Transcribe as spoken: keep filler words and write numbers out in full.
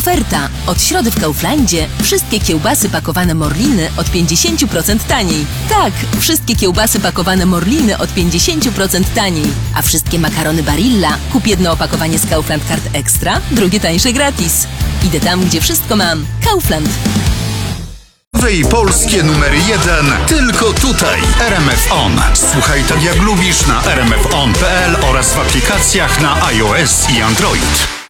Oferta. Od środy w Kauflandzie wszystkie kiełbasy pakowane Morliny od pięćdziesiąt procent taniej. Tak, wszystkie kiełbasy pakowane Morliny od pięćdziesiąt procent taniej. A wszystkie makarony Barilla kup jedno opakowanie z Kaufland Card Extra, drugie tańsze gratis. Idę tam, gdzie wszystko mam. Kaufland. Wej polskie numer jeden tylko tutaj. R M F On. Słuchaj tak jak lubisz na r m f on kropka p l oraz w aplikacjach na iOS i Android.